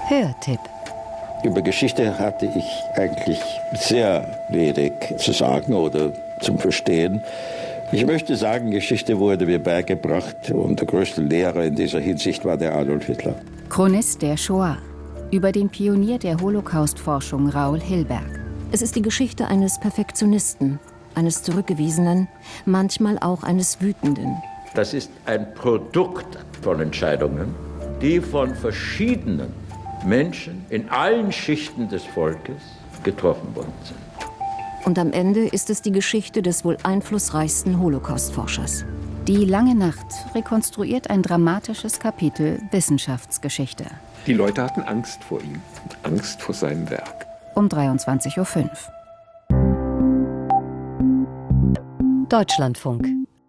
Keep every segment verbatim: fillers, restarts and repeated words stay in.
Hörtipp. Über Geschichte hatte ich eigentlich sehr wenig zu sagen oder zum Verstehen. Ich möchte sagen, Geschichte wurde mir beigebracht und der größte Lehrer in dieser Hinsicht war der Adolf Hitler. Chronist der Shoah. Über den Pionier der Holocaust-Forschung Raoul Hilberg. Es ist die Geschichte eines Perfektionisten, eines Zurückgewiesenen, manchmal auch eines Wütenden. Das ist ein Produkt von Entscheidungen, die von verschiedenen Menschen in allen Schichten des Volkes getroffen worden sind. Und am Ende ist es die Geschichte des wohl einflussreichsten Holocaust-Forschers. Die lange Nacht rekonstruiert ein dramatisches Kapitel Wissenschaftsgeschichte. Die Leute hatten Angst vor ihm, Angst vor seinem Werk. Um dreiundzwanzig Uhr fünf. Deutschlandfunk.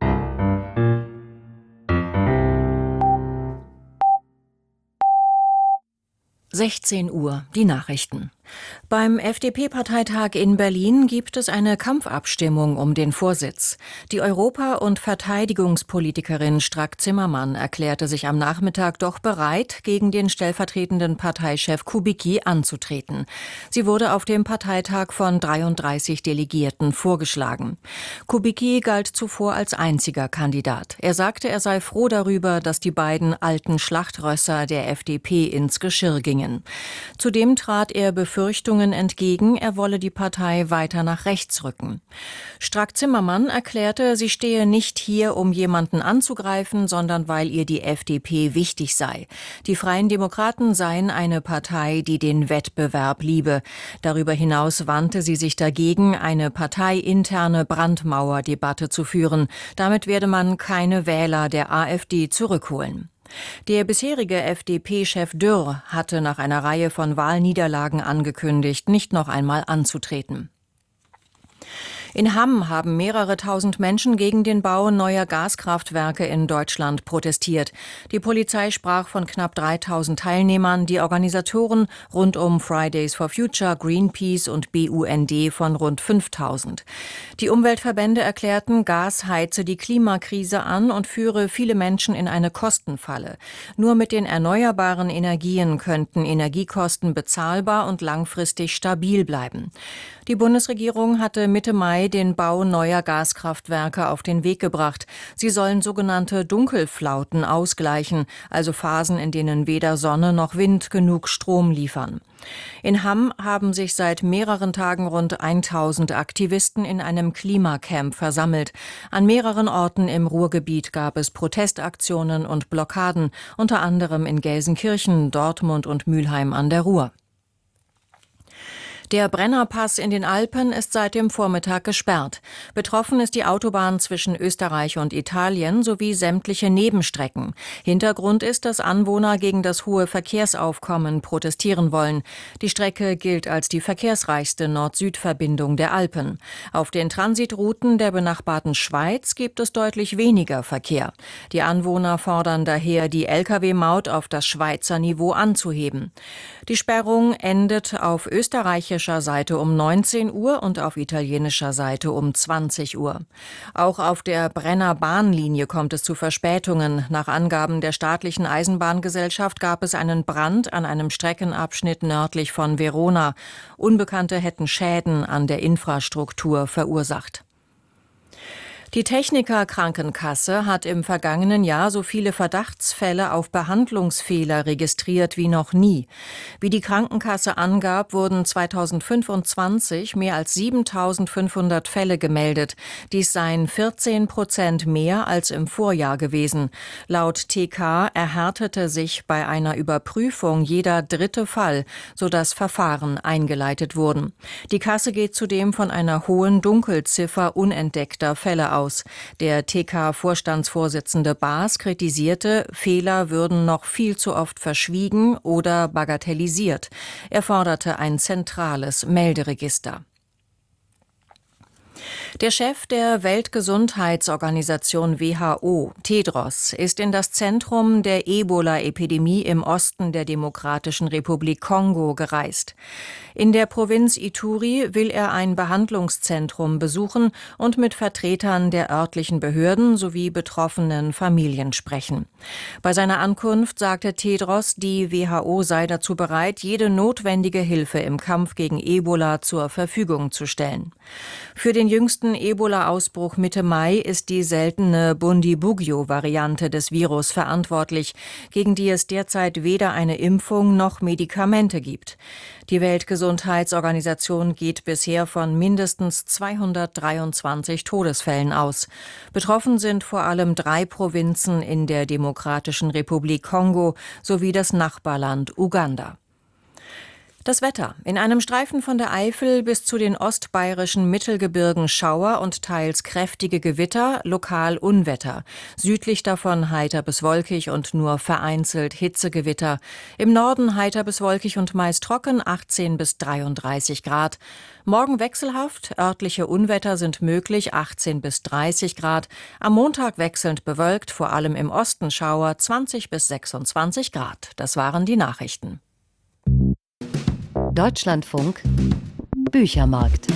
sechzehn Uhr, die Nachrichten. Beim F D P-Parteitag in Berlin gibt es eine Kampfabstimmung um den Vorsitz. Die Europa- und Verteidigungspolitikerin Strack-Zimmermann erklärte sich am Nachmittag doch bereit, gegen den stellvertretenden Parteichef Kubicki anzutreten. Sie wurde auf dem Parteitag von dreiunddreißig Delegierten vorgeschlagen. Kubicki galt zuvor als einziger Kandidat. Er sagte, er sei froh darüber, dass die beiden alten Schlachtrösser der F D P ins Geschirr gingen. Zudem trat er Befürchtungen entgegen, er wolle die Partei weiter nach rechts rücken. Strack-Zimmermann erklärte, sie stehe nicht hier, um jemanden anzugreifen, sondern weil ihr die F D P wichtig sei. Die Freien Demokraten seien eine Partei, die den Wettbewerb liebe. Darüber hinaus wandte sie sich dagegen, eine parteiinterne Brandmauerdebatte zu führen. Damit werde man keine Wähler der AfD zurückholen. Der bisherige F D P-Chef Dürr hatte nach einer Reihe von Wahlniederlagen angekündigt, nicht noch einmal anzutreten. In Hamm haben mehrere tausend Menschen gegen den Bau neuer Gaskraftwerke in Deutschland protestiert. Die Polizei sprach von knapp dreitausend Teilnehmern, die Organisatoren rund um Fridays for Future, Greenpeace und B U N D von rund fünftausend. Die Umweltverbände erklärten, Gas heize die Klimakrise an und führe viele Menschen in eine Kostenfalle. Nur mit den erneuerbaren Energien könnten Energiekosten bezahlbar und langfristig stabil bleiben. Die Bundesregierung hatte Mitte Mai den Bau neuer Gaskraftwerke auf den Weg gebracht. Sie sollen sogenannte Dunkelflauten ausgleichen, also Phasen, in denen weder Sonne noch Wind genug Strom liefern. In Hamm haben sich seit mehreren Tagen rund tausend Aktivisten in einem Klimacamp versammelt. An mehreren Orten im Ruhrgebiet gab es Protestaktionen und Blockaden, unter anderem in Gelsenkirchen, Dortmund und Mülheim an der Ruhr. Der Brennerpass in den Alpen ist seit dem Vormittag gesperrt. Betroffen ist die Autobahn zwischen Österreich und Italien sowie sämtliche Nebenstrecken. Hintergrund ist, dass Anwohner gegen das hohe Verkehrsaufkommen protestieren wollen. Die Strecke gilt als die verkehrsreichste Nord-Süd-Verbindung der Alpen. Auf den Transitrouten der benachbarten Schweiz gibt es deutlich weniger Verkehr. Die Anwohner fordern daher, die L K W-Maut auf das Schweizer Niveau anzuheben. Die Sperrung endet auf österreichischer Seite um neunzehn Uhr und auf italienischer Seite um zwanzig Uhr. Auch auf der Brenner Bahnlinie kommt es zu Verspätungen. Nach Angaben der staatlichen Eisenbahngesellschaft gab es einen Brand an einem Streckenabschnitt nördlich von Verona. Unbekannte hätten Schäden an der Infrastruktur verursacht. Die Techniker Krankenkasse hat im vergangenen Jahr so viele Verdachtsfälle auf Behandlungsfehler registriert wie noch nie. Wie die Krankenkasse angab, wurden zweitausendfünfundzwanzig mehr als siebentausendfünfhundert Fälle gemeldet. Dies seien vierzehn Prozent mehr als im Vorjahr gewesen. Laut T K erhärtete sich bei einer Überprüfung jeder dritte Fall, sodass Verfahren eingeleitet wurden. Die Kasse geht zudem von einer hohen Dunkelziffer unentdeckter Fälle aus. Der T K-Vorstandsvorsitzende Baas kritisierte, Fehler würden noch viel zu oft verschwiegen oder bagatellisiert. Er forderte ein zentrales Melderegister. Der Chef der Weltgesundheitsorganisation W H O, Tedros, ist in das Zentrum der Ebola-Epidemie im Osten der Demokratischen Republik Kongo gereist. In der Provinz Ituri will er ein Behandlungszentrum besuchen und mit Vertretern der örtlichen Behörden sowie betroffenen Familien sprechen. Bei seiner Ankunft sagte Tedros, die W H O sei dazu bereit, jede notwendige Hilfe im Kampf gegen Ebola zur Verfügung zu stellen. Für den jüngsten Ebola-Ausbruch Mitte Mai ist die seltene Bundibugyo-Variante des Virus verantwortlich, gegen die es derzeit weder eine Impfung noch Medikamente gibt. Die Weltgesundheitsorganisation geht bisher von mindestens zweihundertdreiundzwanzig Todesfällen aus. Betroffen sind vor allem drei Provinzen in der Demokratischen Republik Kongo sowie das Nachbarland Uganda. Das Wetter. In einem Streifen von der Eifel bis zu den ostbayerischen Mittelgebirgen Schauer und teils kräftige Gewitter, lokal Unwetter. Südlich davon heiter bis wolkig und nur vereinzelt Hitzegewitter. Im Norden heiter bis wolkig und meist trocken, achtzehn bis dreiunddreißig Grad. Morgen wechselhaft, örtliche Unwetter sind möglich, achtzehn bis dreißig Grad. Am Montag wechselnd bewölkt, vor allem im Osten Schauer, zwanzig bis sechsundzwanzig Grad. Das waren die Nachrichten. Deutschlandfunk Büchermarkt.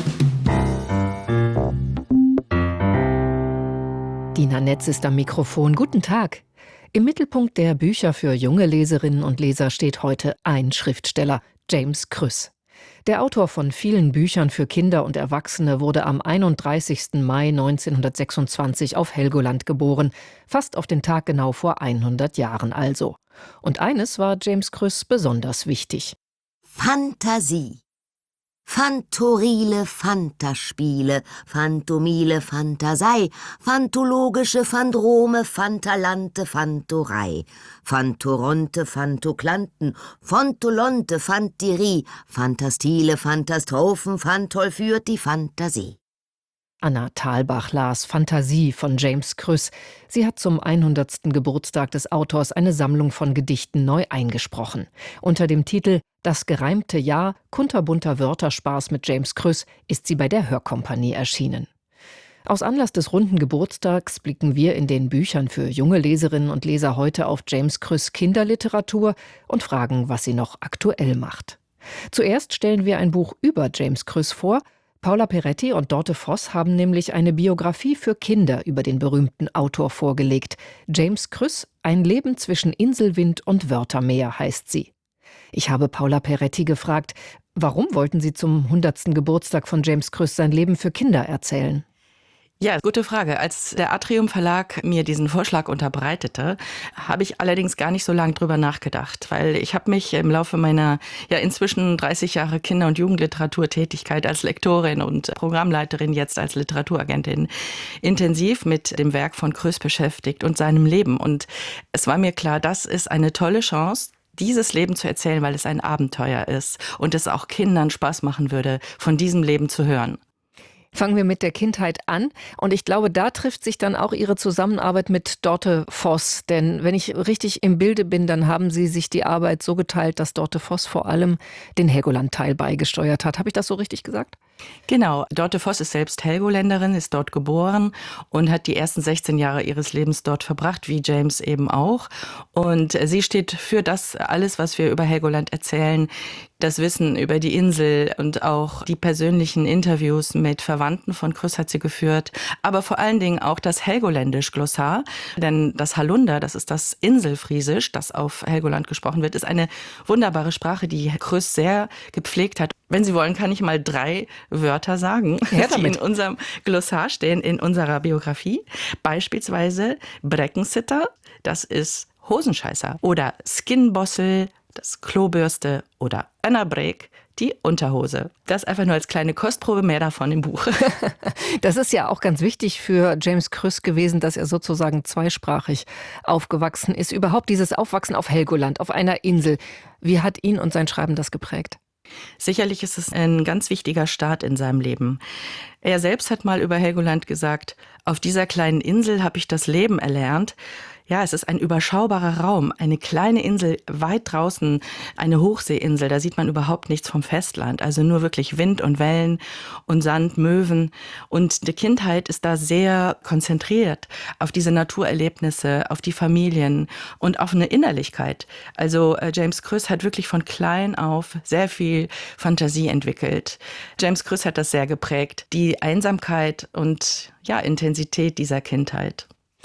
Dina Netz ist am Mikrofon. Guten Tag. Im Mittelpunkt der Bücher für junge Leserinnen und Leser steht heute ein Schriftsteller, James Krüss. Der Autor von vielen Büchern für Kinder und Erwachsene wurde am einunddreißigsten Mai neunzehnhundertsechsundzwanzig auf Helgoland geboren, fast auf den Tag genau vor hundert Jahren also. Und eines war James Krüss besonders wichtig. Fantasie. Phantorile Fantaspiele, Phantomile Phantasei, Phantologische Phandrome, Phantalante Phantorei, Phantoronte Phantoklanten, Fontolonte Phantirie, Phantastile Phantastrophen, Phantol führt die Fantasie. Anna Thalbach las Fantasie von James Krüss. Sie hat zum hundertsten Geburtstag des Autors eine Sammlung von Gedichten neu eingesprochen. Unter dem Titel »Das gereimte Jahr, kunterbunter Wörterspaß mit James Krüss« ist sie bei der Hörkompanie erschienen. Aus Anlass des runden Geburtstags blicken wir in den Büchern für junge Leserinnen und Leser heute auf James Krüss Kinderliteratur und fragen, was sie noch aktuell macht. Zuerst stellen wir ein Buch über James Krüss vor. Paula Peretti und Dorte Voss haben nämlich eine Biografie für Kinder über den berühmten Autor vorgelegt. James Krüss, ein Leben zwischen Inselwind und Wörtermeer heißt sie. Ich habe Paula Peretti gefragt, warum wollten Sie zum hundertsten Geburtstag von James Krüss sein Leben für Kinder erzählen? Ja, gute Frage. Als der Atrium Verlag mir diesen Vorschlag unterbreitete, habe ich allerdings gar nicht so lange drüber nachgedacht, weil ich habe mich im Laufe meiner ja inzwischen dreißig Jahre Kinder- und Jugendliteraturtätigkeit als Lektorin und Programmleiterin, jetzt als Literaturagentin, intensiv mit dem Werk von Krüss beschäftigt und seinem Leben. Und es war mir klar, das ist eine tolle Chance, dieses Leben zu erzählen, weil es ein Abenteuer ist und es auch Kindern Spaß machen würde, von diesem Leben zu hören. Fangen wir mit der Kindheit an. Und ich glaube, da trifft sich dann auch Ihre Zusammenarbeit mit Dorte Voss. Denn wenn ich richtig im Bilde bin, dann haben Sie sich die Arbeit so geteilt, dass Dorte Voss vor allem den Helgoland-Teil beigesteuert hat. Habe ich das so richtig gesagt? Genau. Dorte Voss ist selbst Helgoländerin, ist dort geboren und hat die ersten sechzehn Jahre ihres Lebens dort verbracht, wie James eben auch. Und sie steht für das alles, was wir über Helgoland erzählen, das Wissen über die Insel und auch die persönlichen Interviews mit Verwandten von Krüss hat sie geführt, aber vor allen Dingen auch das Helgoländisch-Glossar, denn das Halunder, das ist das Inselfriesisch, das auf Helgoland gesprochen wird, ist eine wunderbare Sprache, die Krüss sehr gepflegt hat. Wenn Sie wollen, kann ich mal drei Wörter sagen, ja, die in unserem Glossar stehen, in unserer Biografie. Beispielsweise Breckensitter, das ist Hosenscheißer, oder Skinbossel, das Klobürste, oder Annabrek, die Unterhose. Das einfach nur als kleine Kostprobe, mehr davon im Buch. Das ist ja auch ganz wichtig für James Krüss gewesen, dass er sozusagen zweisprachig aufgewachsen ist. Überhaupt dieses Aufwachsen auf Helgoland, auf einer Insel. Wie hat ihn und sein Schreiben das geprägt? Sicherlich ist es ein ganz wichtiger Start in seinem Leben. Er selbst hat mal über Helgoland gesagt, auf dieser kleinen Insel habe ich das Leben erlernt. Ja, es ist ein überschaubarer Raum, eine kleine Insel weit draußen, eine Hochseeinsel, da sieht man überhaupt nichts vom Festland, also nur wirklich Wind und Wellen und Sand, Möwen. Und die Kindheit ist da sehr konzentriert auf diese Naturerlebnisse, auf die Familien und auf eine Innerlichkeit. Also James Kröss hat wirklich von klein auf sehr viel Fantasie entwickelt. James Kröss hat das sehr geprägt, die Einsamkeit und ja, Intensität dieser Kindheit.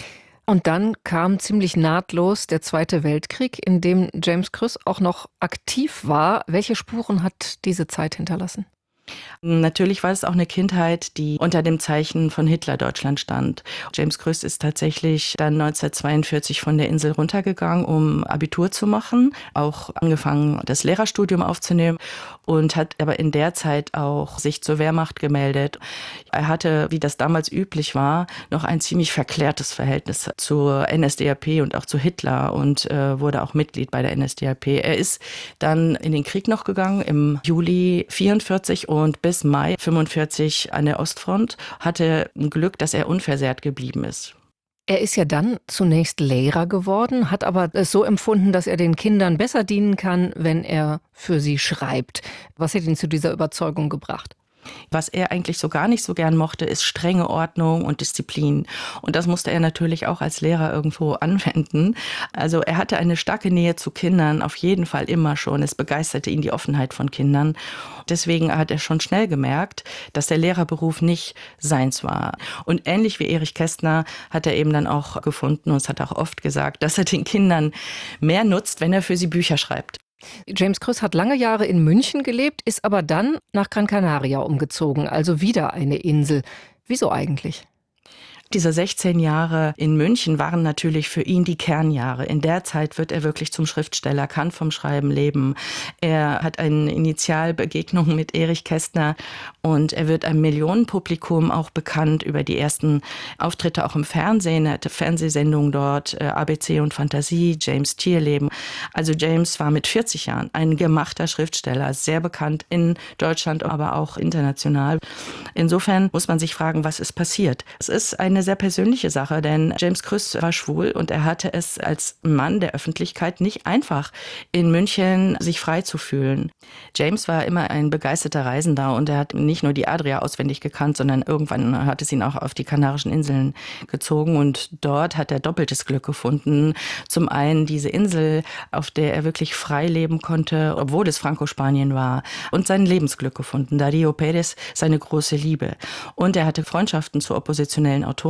Und dann kam ziemlich nahtlos der Zweite Weltkrieg, in dem James Kröss auch noch aktiv war. Welche Spuren hat diese Zeit hinterlassen? Natürlich war es auch eine Kindheit, die unter dem Zeichen von Hitler-Deutschland stand. James Kröss ist tatsächlich dann neunzehnhundertzweiundvierzig von der Insel runtergegangen, um Abitur zu machen, auch angefangen, das Lehrerstudium aufzunehmen und hat aber in der Zeit auch sich zur Wehrmacht gemeldet. Er hatte, wie das damals üblich war, noch ein ziemlich verklärtes Verhältnis zur N S D A P und auch zu Hitler und äh, wurde auch Mitglied bei der N S D A P. Er ist dann in den Krieg noch gegangen im Juli vierundvierzig und bis Mai fünfundvierzig an der Ostfront, hatte ein Glück, dass er unversehrt geblieben ist. Er ist ja dann zunächst Lehrer geworden, hat aber es so empfunden, dass er den Kindern besser dienen kann, wenn er für sie schreibt. Was hat ihn zu dieser Überzeugung gebracht? Was er eigentlich so gar nicht so gern mochte, ist strenge Ordnung und Disziplin. Und das musste er natürlich auch als Lehrer irgendwo anwenden. Also er hatte eine starke Nähe zu Kindern, auf jeden Fall immer schon. Es begeisterte ihn die Offenheit von Kindern. Deswegen hat er schon schnell gemerkt, dass der Lehrerberuf nicht seins war. Und ähnlich wie Erich Kästner hat er eben dann auch gefunden, und es hat er auch oft gesagt, dass er den Kindern mehr nutzt, wenn er für sie Bücher schreibt. James Kröss hat lange Jahre in München gelebt, ist aber dann nach Gran Canaria umgezogen, also wieder eine Insel. Wieso eigentlich? Diese sechzehn Jahre in München waren natürlich für ihn die Kernjahre. In der Zeit wird er wirklich zum Schriftsteller, kann vom Schreiben leben. Er hat eine Initialbegegnung mit Erich Kästner und er wird einem Millionenpublikum auch bekannt über die ersten Auftritte auch im Fernsehen. Er hatte Fernsehsendungen dort, A B C und Fantasie, James Tierleben. Also James war mit vierzig Jahren ein gemachter Schriftsteller, sehr bekannt in Deutschland, aber auch international. Insofern muss man sich fragen, was ist passiert? Es ist ein Eine sehr persönliche Sache, denn James Kröss war schwul und er hatte es als Mann der Öffentlichkeit nicht einfach, in München sich frei zu fühlen. James war immer ein begeisterter Reisender und er hat nicht nur die Adria auswendig gekannt, sondern irgendwann hat es ihn auch auf die Kanarischen Inseln gezogen und dort hat er doppeltes Glück gefunden. Zum einen diese Insel, auf der er wirklich frei leben konnte, obwohl es Franco-Spanien war, und sein Lebensglück gefunden. Darío Pérez, seine große Liebe. Und er hatte Freundschaften zu oppositionellen Autoren.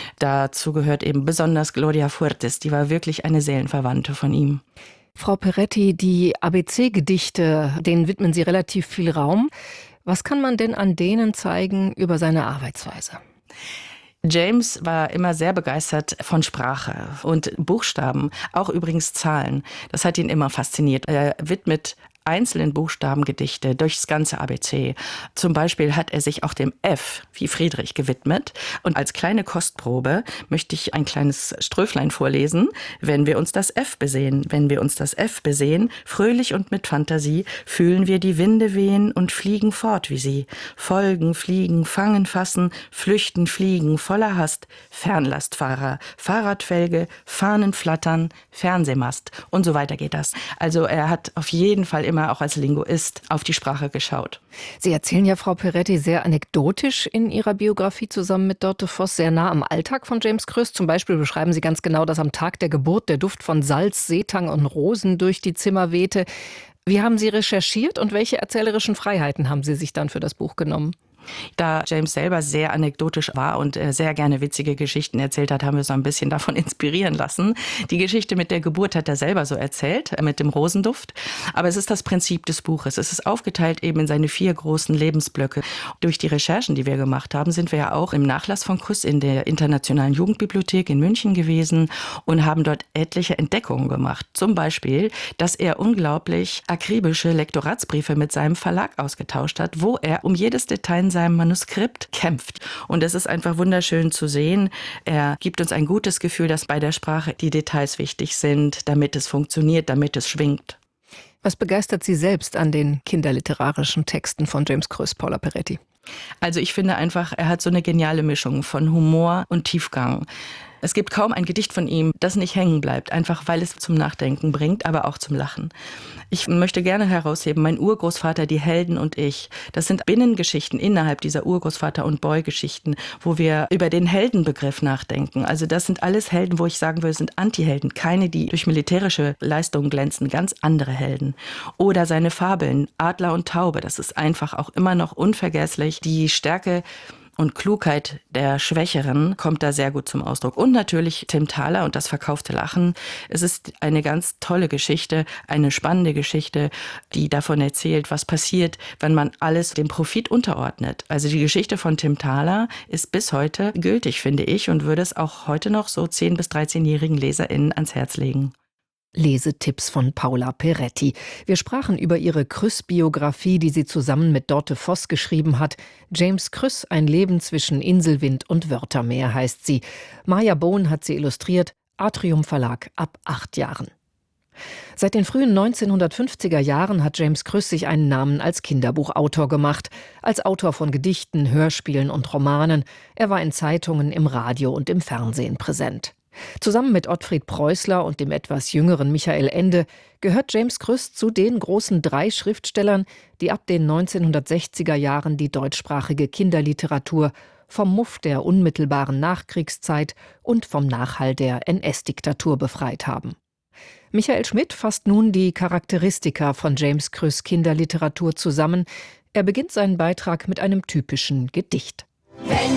Dazu gehört eben besonders Gloria Fuertes, die war wirklich eine Seelenverwandte von ihm. Frau Peretti, die A B C-Gedichte, denen widmen Sie relativ viel Raum. Was kann man denn an denen zeigen über seine Arbeitsweise? James war immer sehr begeistert von Sprache und Buchstaben, auch übrigens Zahlen. Das hat ihn immer fasziniert. Er widmet einzelnen Buchstabengedichte durchs ganze A B C. Zum Beispiel hat er sich auch dem F wie Friedrich gewidmet. Und als kleine Kostprobe möchte ich ein kleines Ströflein vorlesen. Wenn wir uns das F besehen, wenn wir uns das F besehen, fröhlich und mit Fantasie, fühlen wir die Winde wehen und fliegen fort wie sie. Folgen, fliegen, fangen, fassen, flüchten, fliegen, voller Hast, Fernlastfahrer, Fahrradfelge, Fahnen flattern, Fernsehmast und so weiter geht das. Also er hat auf jeden Fall immer auch als Linguist auf die Sprache geschaut. Sie erzählen ja, Frau Peretti, sehr anekdotisch in Ihrer Biografie zusammen mit Dörte Voss, sehr nah am Alltag von James Kröss. Zum Beispiel beschreiben Sie ganz genau, dass am Tag der Geburt der Duft von Salz, Seetang und Rosen durch die Zimmer wehte. Wie haben Sie recherchiert und welche erzählerischen Freiheiten haben Sie sich dann für das Buch genommen? Da James selber sehr anekdotisch war und sehr gerne witzige Geschichten erzählt hat, haben wir so ein bisschen davon inspirieren lassen. Die Geschichte mit der Geburt hat er selber so erzählt, mit dem Rosenduft. Aber es ist das Prinzip des Buches. Es ist aufgeteilt eben in seine vier großen Lebensblöcke. Durch die Recherchen, die wir gemacht haben, sind wir ja auch im Nachlass von Kröss in der Internationalen Jugendbibliothek in München gewesen und haben dort etliche Entdeckungen gemacht. Zum Beispiel, dass er unglaublich akribische Lektoratsbriefe mit seinem Verlag ausgetauscht hat, wo er um jedes Detail in seinem Manuskript kämpft. Und es ist einfach wunderschön zu sehen. Er gibt uns ein gutes Gefühl, dass bei der Sprache die Details wichtig sind, damit es funktioniert, damit es schwingt. Was begeistert Sie selbst an den kinderliterarischen Texten von James Kröss, Paula Peretti? Also ich finde einfach, er hat so eine geniale Mischung von Humor und Tiefgang. Es gibt kaum ein Gedicht von ihm, das nicht hängen bleibt, einfach weil es zum Nachdenken bringt, aber auch zum Lachen. Ich möchte gerne herausheben, mein Urgroßvater, die Helden und ich. Das sind Binnengeschichten innerhalb dieser Urgroßvater- und Boy-Geschichten, wo wir über den Heldenbegriff nachdenken. Also das sind alles Helden, wo ich sagen würde, sind Anti-Helden, keine, die durch militärische Leistungen glänzen, ganz andere Helden. Oder seine Fabeln, Adler und Taube, das ist einfach auch immer noch unvergesslich. Die Stärke und Klugheit der Schwächeren kommt da sehr gut zum Ausdruck. Und natürlich Tim Thaler und das verkaufte Lachen. Es ist eine ganz tolle Geschichte, eine spannende Geschichte, die davon erzählt, was passiert, wenn man alles dem Profit unterordnet. Also die Geschichte von Tim Thaler ist bis heute gültig, finde ich, und würde es auch heute noch so zehn- bis dreizehnjährigen LeserInnen ans Herz legen. Lesetipps von Paula Peretti. Wir sprachen über ihre Krüss-Biografie, die sie zusammen mit Dorte Voss geschrieben hat. James Krüss, ein Leben zwischen Inselwind und Wörtermeer heißt sie. Maja Bohn hat sie illustriert, Atrium Verlag, ab acht Jahren. Seit den frühen neunzehnhundertfünfziger Jahren hat James Krüss sich einen Namen als Kinderbuchautor gemacht. Als Autor von Gedichten, Hörspielen und Romanen. Er war in Zeitungen, im Radio und im Fernsehen präsent. Zusammen mit Ottfried Preußler und dem etwas jüngeren Michael Ende gehört James Krüss zu den großen drei Schriftstellern, die ab den neunzehnhundertsechziger Jahren die deutschsprachige Kinderliteratur vom Muff der unmittelbaren Nachkriegszeit und vom Nachhall der N S-Diktatur befreit haben. Michael Schmidt fasst nun die Charakteristika von James Krüss Kinderliteratur zusammen. Er beginnt seinen Beitrag mit einem typischen Gedicht. Wenn